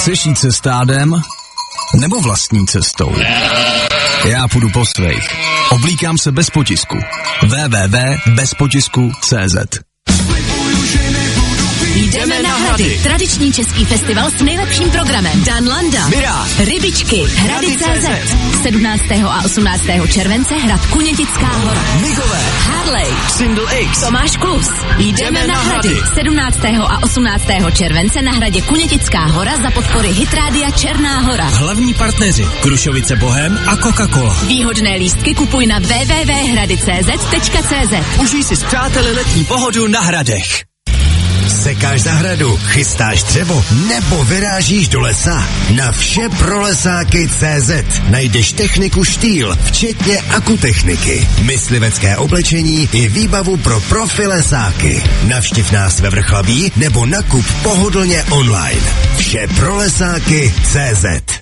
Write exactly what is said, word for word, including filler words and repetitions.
Chceš jít se stádem? Nebo vlastní cestou? Já půjdu po svých. Oblíkám se bez potisku. w w w tečka bez potisku tečka c z. Jdeme na Hrady. Tradiční český festival s nejlepším programem. Dan Landa, Mira, Rybičky, Hrady tečka cé zet. sedmnáctého a osmnáctého července Hrad Kunětická hora. Migové, Harley, Single X, Tomáš Klus. Jdeme na Hrady. sedmnáctého a osmnáctého července na Hradě Kunětická hora za podpory Hitrádia Černá hora. hlavní partneři Krušovice Bohem a Coca-Cola. Výhodné lístky kupuj na w w w tečka hrady tečka cé zet tečka cé zet. Užij si s přáteli letní pohodu na Hradech. Sekáš zahradu, chystáš dřevo nebo vyrážíš do lesa? Na vše pro lesáky tečka cé zet najdeš techniku Štýl, včetně akutechniky, myslivecké oblečení i výbavu pro profi lesáky. Navštiv nás ve Vrchlabí nebo nakup pohodlně online. Vše pro lesáky tečka cé zet.